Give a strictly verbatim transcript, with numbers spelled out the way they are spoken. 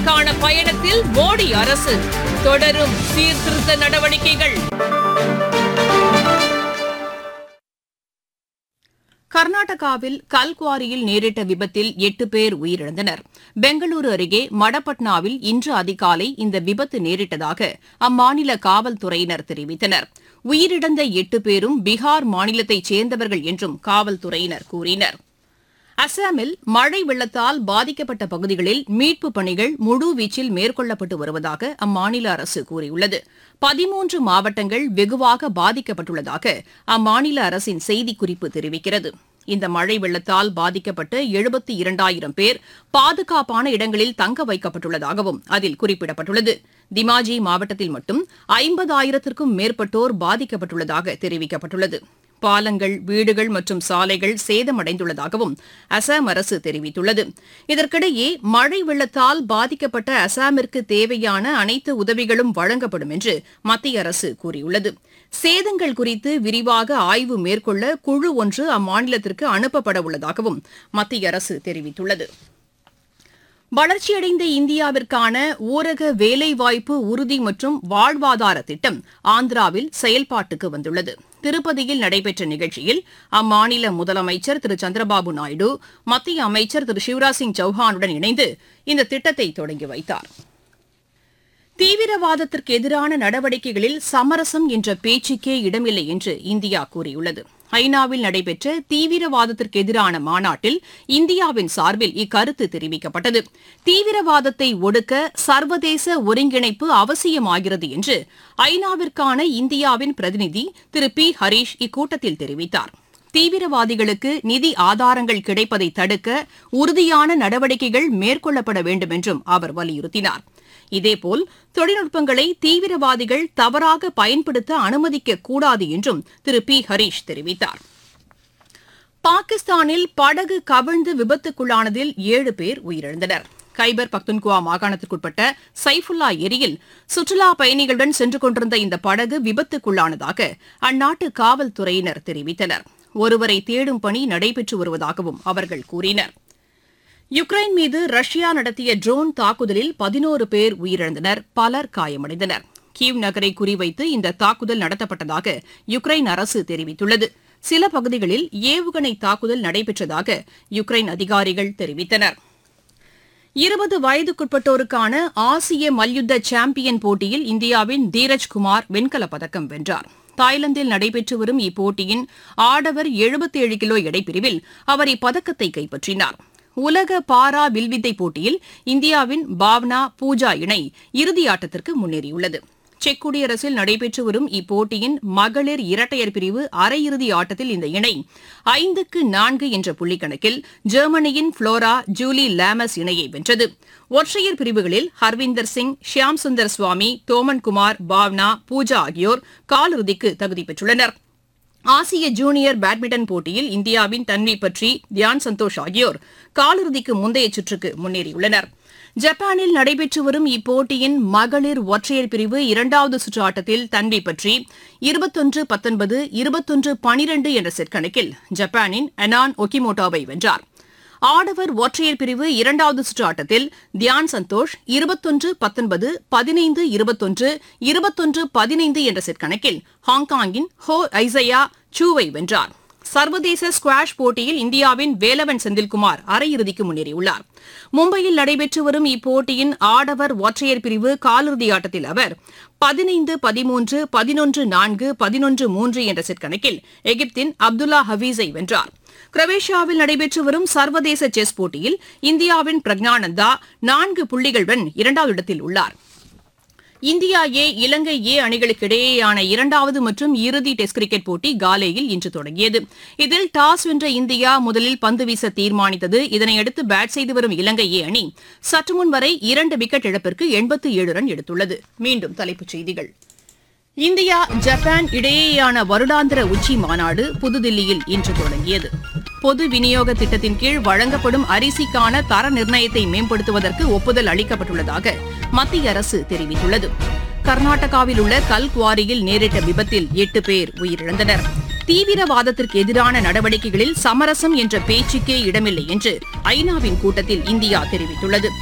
வளர்ச்சிக்கான பயணத்தில் மோடி அரசு தொடரும் சீர்திருத்த நடவடிக்கைகள். கர்நாடகாவில் கல்குவாரியில் நேரிட்ட விபத்தில் எட்டு பேர் உயிரிழந்தனர். பெங்களூரு அருகே மடப்பட்னாவில் இன்று அதிகாலை இந்த விபத்து நேரிட்டதாக அம்மாநில காவல்துறையினர் தெரிவித்தனர். உயிரிழந்த எட்டு பேரும் பீகார் மாநிலத்தைச் சேர்ந்தவர்கள் என்றும் காவல்துறையினர் கூறினர். அசாமில் மழை வெள்ளத்தால் பாதிக்கப்பட்ட பகுதிகளில் மீட்புப் பணிகள் முழுவீச்சில் மேற்கொள்ளப்பட்டு வருவதாக அம்மாநில அரசு கூறியுள்ளது. பதிமூன்று மாவட்டங்கள் வெகுவாக பாதிக்கப்பட்டுள்ளதாக அம்மாநில அரசின் செய்திக்குறிப்பு தெரிவிக்கிறது. இந்த மழை வெள்ளத்தால் பாதிக்கப்பட்ட எழுபத்தி இரண்டாயிரம் பேர் பாதுகாப்பான இடங்களில் தங்க வைக்கப்பட்டுள்ளதாகவும் அதில் குறிப்பிடப்பட்டுள்ளது. திமாஜி மாவட்டத்தில் மட்டும் ஐம்பதாயிரத்திற்கும் மேற்பட்டோர் பாதிக்கப்பட்டுள்ளதாக தெரிவிக்கப்பட்டுள்ளது. பாலங்கள், வீடுகள் மற்றும் சாலைகள் சேதமடைந்துள்ளதாகவும் அசாம் அரசு தெரிவித்துள்ளது. இதற்கிடையே மழை வெள்ளத்தால் பாதிக்கப்பட்ட அசாமிற்கு தேவையான அனைத்து உதவிகளும் வழங்கப்படும் என்று மத்திய அரசு கூறியுள்ளது. சேதங்கள் குறித்து விரிவாக ஆய்வு மேற்கொள்ள குழு ஒன்று அம்மாநிலத்திற்கு அனுப்பப்பட உள்ளதாகவும் மத்திய அரசு தெரிவித்துள்ளது. வளர்ச்சியடைந்த இந்தியாவிற்கான ஊரக வேலைவாய்ப்பு உறுதி மற்றும் வாழ்வாதார திட்டம் ஆந்திராவில் செயல்பாட்டுக்கு வந்துள்ளது. திருப்பதியில் நடைபெற்ற நிகழ்ச்சியில் அம்மாநில முதலமைச்சர் திரு சந்திரபாபு நாயுடு மத்திய அமைச்சர் திரு சிவராஜ் சிங் சௌஹானுடன் இணைந்து இந்த திட்டத்தை தொடங்கி வைத்தார். தீவிரவாதத்திற்கு எதிரான நடவடிக்கைகளில் சமரசம் என்ற பேச்சுக்கே இடமில்லை என்று இந்தியா கூறியுள்ளது. ஐநாவில் நடைபெற்ற தீவிரவாதத்திற்கு எதிரான மாநாட்டில் இந்தியாவின் சார்பில் இக்கருத்து தெரிவிக்கப்பட்டது. தீவிரவாதத்தை ஒடுக்க சர்வதேச ஒருங்கிணைப்பு அவசியமாகிறது என்று ஐநாவிற்கான இந்தியாவின் பிரதிநிதி திரு பி ஹரீஷ் இக்கூட்டத்தில் தெரிவித்தார். தீவிரவாதிகளுக்கு நிதி ஆதாரங்கள் கிடைப்பதை தடுக்க உறுதியான நடவடிக்கைகள் மேற்கொள்ளப்பட வேண்டும் என்றும் அவர் வலியுறுத்தினார். இதேபோல் தொழில்நுட்பங்களை தீவிரவாதிகள் தவறாக பயன்படுத்த அனுமதிக்கக் கூடாது என்றும் திரு பி ஹரீஷ் தெரிவித்தார். பாகிஸ்தானில் படகு கவிழ்ந்து விபத்துக்குள்ளானதில் ஏழு பேர் உயிரிழந்தனர். கைபர் பக்துன்குவா மாகாணத்திற்குட்பட்ட சைஃபுல்லா ஏரியில் சுற்றுலா பயணிகளுடன் சென்று கொண்டிருந்த இந்த படகு விபத்துக்குள்ளானதாக அந்நாட்டு காவல்துறையினர் தெரிவித்தனர். ஒருவரை தேடும் பணி நடைபெற்று வருவதாகவும் அவர்கள் கூறினர். யுக்ரைன் மீது ரஷ்யா நடத்திய ட்ரோன் தாக்குதலில் பதினோரு பேர் உயிரிழந்தனர், பலர் காயமடைந்தனர். கீவ் நகரை குறிவைத்து இந்த தாக்குதல் நடத்தப்பட்டதாக யுக்ரைன் அரசு தெரிவித்துள்ளது. சில பகுதிகளில் ஏவுகணை தாக்குதல் நடைபெற்றதாக யுக்ரைன் அதிகாரிகள் தெரிவித்தனர். இருபது வயதுக்குட்பட்டோருக்கான ஆசிய மல்யுத்த சாம்பியன் போட்டியில் இந்தியாவின் தீரஜ் குமார் வெண்கலப் பதக்கம் வென்றார். தாய்லாந்தில் நடைபெற்று வரும் இப்போட்டியின் ஆடவர் எழுபத்தேழு கிலோ எடைப்பிரிவில் அவர் இப்பதக்கத்தை கைப்பற்றினார். உலக பாரா வில்வித்தை போட்டியில் இந்தியாவின் பாவ்னா பூஜா இணை இறுதியாட்டத்திற்கு முன்னேறியுள்ளது. செக் குடியரசில் நடைபெற்று வரும் இப்போட்டியின் மகளிர் இரட்டையர் பிரிவு அரையிறுதி ஆட்டத்தில் இந்த இணை ஐந்துக்கு நான்கு என்ற புள்ளிக்கணக்கில் ஜெர்மனியின் புளோரா ஜூலி லாமஸ் இணையை வென்றது. ஒற்றையர் பிரிவுகளில் ஹர்விந்தர் சிங், ஷியாம் சுந்தர் சுவாமி, தோமன் குமார், பாவ்னா, பூஜா ஆகியோர் காலிறுதிக்கு தகுதி பெற்றுள்ளனர். ஆசிய ஜூனியர் பேட்மிண்டன் போட்டியில் இந்தியாவின் தன்வி பட்ரி, தியான் சந்தோஷ் ஆகியோர் காலிறுதிக்கு முந்தைய சுற்றுக்கு முன்னேறியுள்ளனர். ஜப்பானில் நடைபெற்று வரும் இப்போட்டியின் மகளிர் ஒற்றையர் பிரிவு இரண்டாவது சுற்று ஆட்டத்தில் தன்வி பட்ரி இருபத்தொன்று பத்தொன்பது, இருபத்தொன்று பனிரெண்டு என்ற செட் கணக்கில் ஜப்பானின் அனான் ஒகிமோட்டோவை வென்றார். ஆடவர் ஒற்றையர் பிரிவு இரண்டாவது சுற்று ஆட்டத்தில் தியான் சந்தோஷ் இருபத்தொன்று பத்தொன்பது, பதினைந்து இருபத்தொன்று, இருபத்தொன்று பதினைந்து என்ற செட் கணக்கில் ஹாங்காங்கின் ஹோ ஐசையா சூவை வென்றார். சர்வதேச ஸ்குவாஷ் போட்டியில் இந்தியாவின் வேலவன் செந்தில்குமார் அரையிறுதிக்கு முன்னேறியுள்ளார். மும்பையில் நடைபெற்று வரும் இப்போட்டியின் ஆடவர் ஒற்றையர் பிரிவு காலிறுதி ஆட்டத்தில் அவர் பதினைந்து பதிமூன்று, பதினொன்று நான்கு, பதினொன்று மூன்று என்ற செட் கணக்கில் எகிப்தின் அப்துல்லா ஹபீஸை வென்றார். குரோவேஷியாவில் நடைபெற்று வரும் சர்வதேச செஸ் போட்டியில் இந்தியாவின் பிரக்ஞானந்தா நான்கு புள்ளிகளுடன் இரண்டாவது இடத்தில் உள்ளார். இந்தியா ஏ இலங்கை ஏ அணிகளுக்கு இடையேயான இரண்டாவது மற்றும் இறுதி டெஸ்ட் கிரிக்கெட் போட்டி காலேயில் இன்று தொடங்கியது. இதில் டாஸ் வென்ற இந்தியா முதலில் பந்து வீச தீர்மானித்தது. இதனையடுத்து பேட் செய்து வரும் இலங்கை ஏ அணி சற்றுமுன் வரை இரண்டு விக்கெட் இழப்பிற்கு எண்பத்து ஏழு ரன் எடுத்துள்ளது. மீண்டும் தலைப்புச் செய்திகள். இந்தியா ஜப்பான் இடையேயான வருடாந்திர உச்சி மாநாடு புதுதில்லியில் இன்று தொடங்கியது. பொது விநியோக திட்டத்தின் கீழ் வழங்கப்படும் அரிசிக்கான தர நிர்ணயத்தை மேம்படுத்துவதற்கு ஒப்புதல் அளிக்கப்பட்டுள்ளதாக மத்திய அரசு தெரிவித்துள்ளது. கர்நாடகாவில் உள்ள கல்குவாரியில் நேரிட்ட விபத்தில் எட்டு பேர் உயிரிழந்தனர். தீவிரவாதத்திற்கு எதிரான நடவடிக்கைகளில் சமரசம் என்ற பேச்சுக்கே இடமில்லை என்று ஐநாவின் கூட்டத்தில் இந்தியா தெரிவித்துள்ளது.